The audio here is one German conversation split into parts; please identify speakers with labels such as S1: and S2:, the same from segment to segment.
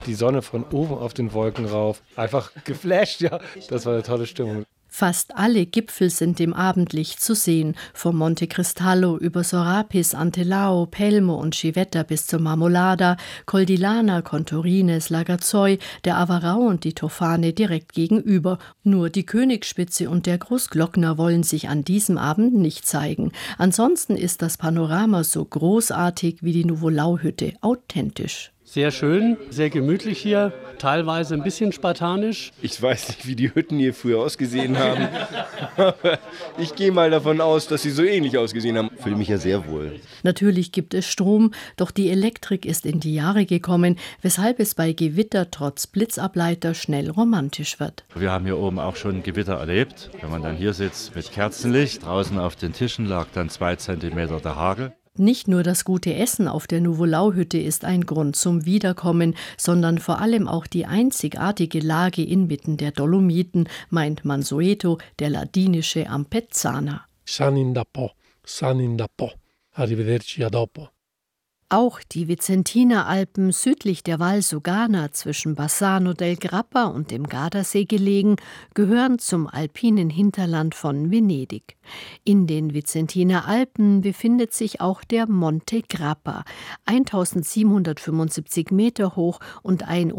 S1: Die Sonne von oben auf den Wolken rauf. Einfach geflasht, ja. Das war eine tolle Stimmung.
S2: Fast alle Gipfel sind im Abendlicht zu sehen, vom Monte Cristallo über Sorapis, Antelao, Pelmo und Civetta bis zur Marmolada, Col di Lana, Contorines, Lagazzoi, der Avarau und die Tofane direkt gegenüber. Nur die Königsspitze und der Großglockner wollen sich an diesem Abend nicht zeigen. Ansonsten ist das Panorama so großartig wie die Nuvolau-Hütte, authentisch.
S3: Sehr schön, sehr gemütlich hier, teilweise ein bisschen spartanisch.
S4: Ich weiß nicht, wie die Hütten hier früher ausgesehen haben, aber ich gehe mal davon aus, dass sie so ähnlich ausgesehen haben. Ich fühle mich ja sehr wohl.
S2: Natürlich gibt es Strom, doch die Elektrik ist in die Jahre gekommen, weshalb es bei Gewitter trotz Blitzableiter schnell romantisch wird.
S5: Wir haben hier oben auch schon Gewitter erlebt. Wenn man dann hier sitzt mit Kerzenlicht, draußen auf den Tischen lag dann 2 Zentimeter der Hagel.
S2: Nicht nur das gute Essen auf der Nuvolau-Hütte ist ein Grund zum Wiederkommen, sondern vor allem auch die einzigartige Lage inmitten der Dolomiten, meint Mansueto, der ladinische Ampezzaner.
S6: Sanin da po, arrivederci a dopo.
S2: Auch die Vicentiner Alpen südlich der Val Sugana zwischen Bassano del Grappa und dem Gardasee gelegen, gehören zum alpinen Hinterland von Venedig. In den Vicentiner Alpen befindet sich auch der Monte Grappa, 1775 Meter hoch und ein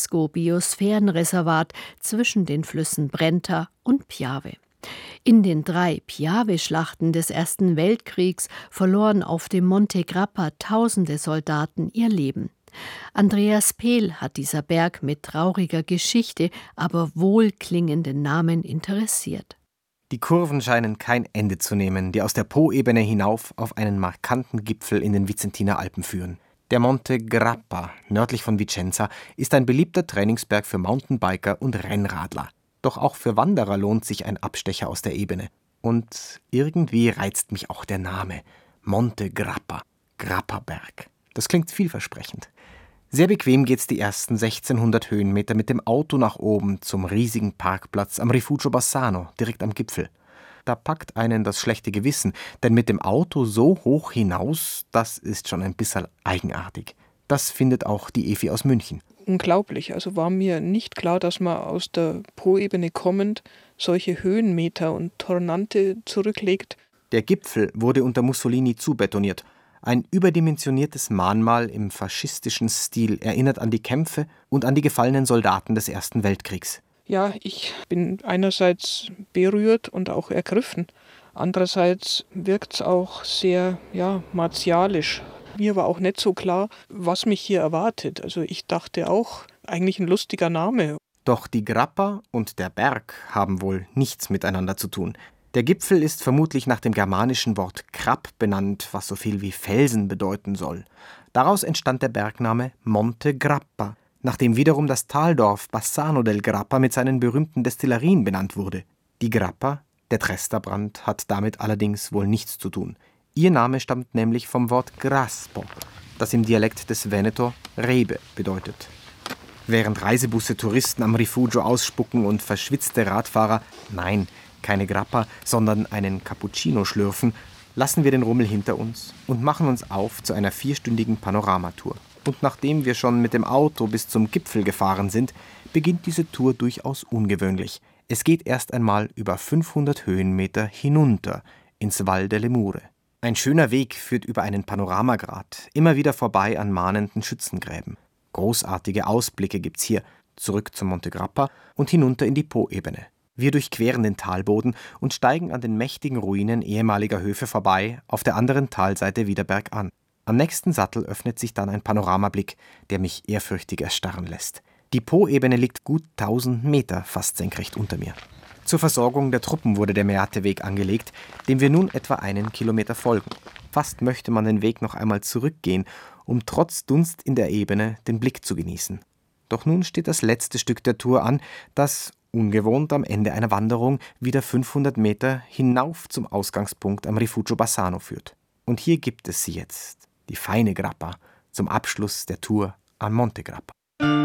S2: UNESCO-Biosphärenreservat zwischen den Flüssen Brenta und Piave. In den 3 Piave-Schlachten des Ersten Weltkriegs verloren auf dem Monte Grappa tausende Soldaten ihr Leben. Andreas Pehl hat dieser Berg mit trauriger Geschichte, aber wohlklingenden Namen interessiert.
S7: Die Kurven scheinen kein Ende zu nehmen, die aus der Po-Ebene hinauf auf einen markanten Gipfel in den Vicentiner Alpen führen. Der Monte Grappa, nördlich von Vicenza, ist ein beliebter Trainingsberg für Mountainbiker und Rennradler. Doch auch für Wanderer lohnt sich ein Abstecher aus der Ebene. Und irgendwie reizt mich auch der Name. Monte Grappa, Grappa-Berg. Das klingt vielversprechend. Sehr bequem geht's die ersten 1600 Höhenmeter mit dem Auto nach oben zum riesigen Parkplatz am Rifugio Bassano, direkt am Gipfel. Da packt einen das schlechte Gewissen, denn mit dem Auto so hoch hinaus, das ist schon ein bisschen eigenartig. Das findet auch die Evi aus München.
S8: Unglaublich. Also war mir nicht klar, dass man aus der Po-Ebene kommend solche Höhenmeter und Tornante zurücklegt.
S7: Der Gipfel wurde unter Mussolini zubetoniert. Ein überdimensioniertes Mahnmal im faschistischen Stil erinnert an die Kämpfe und an die gefallenen Soldaten des Ersten Weltkriegs.
S8: Ja, ich bin einerseits berührt und auch ergriffen. Andererseits wirkt es auch sehr martialisch. Mir war auch nicht so klar, was mich hier erwartet. Also ich dachte auch, eigentlich ein lustiger Name.
S7: Doch die Grappa und der Berg haben wohl nichts miteinander zu tun. Der Gipfel ist vermutlich nach dem germanischen Wort Krap benannt, was so viel wie Felsen bedeuten soll. Daraus entstand der Bergname Monte Grappa, nachdem wiederum das Taldorf Bassano del Grappa mit seinen berühmten Destillerien benannt wurde. Die Grappa, der Tresterbrand, hat damit allerdings wohl nichts zu tun. Ihr Name stammt nämlich vom Wort Graspo, das im Dialekt des Veneto Rebe bedeutet. Während Reisebusse Touristen am Rifugio ausspucken und verschwitzte Radfahrer, nein, keine Grappa, sondern einen Cappuccino schlürfen, lassen wir den Rummel hinter uns und machen uns auf zu einer 4-stündigen Panoramatour. Und nachdem wir schon mit dem Auto bis zum Gipfel gefahren sind, beginnt diese Tour durchaus ungewöhnlich. Es geht erst einmal über 500 Höhenmeter hinunter ins Val delle Mure. Ein schöner Weg führt über einen Panoramagrat, immer wieder vorbei an mahnenden Schützengräben. Großartige Ausblicke gibt's hier, zurück zum Monte Grappa und hinunter in die Po-Ebene. Wir durchqueren den Talboden und steigen an den mächtigen Ruinen ehemaliger Höfe vorbei, auf der anderen Talseite wieder bergan. Am nächsten Sattel öffnet sich dann ein Panoramablick, der mich ehrfürchtig erstarren lässt. Die Po-Ebene liegt gut 1000 Meter fast senkrecht unter mir. Zur Versorgung der Truppen wurde der Meate-Weg angelegt, dem wir nun etwa 1 Kilometer folgen. Fast möchte man den Weg noch einmal zurückgehen, um trotz Dunst in der Ebene den Blick zu genießen. Doch nun steht das letzte Stück der Tour an, das, ungewohnt am Ende einer Wanderung, wieder 500 Meter hinauf zum Ausgangspunkt am Rifugio Bassano führt. Und hier gibt es sie jetzt, die feine Grappa, zum Abschluss der Tour am Monte Grappa.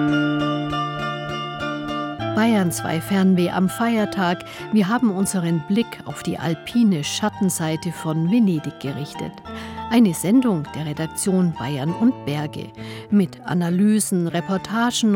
S2: Bayern 2 Fernweh am Feiertag. Wir haben unseren Blick auf die alpine Schattenseite von Venedig gerichtet. Eine Sendung der Redaktion Bayern und Berge mit Analysen, Reportagen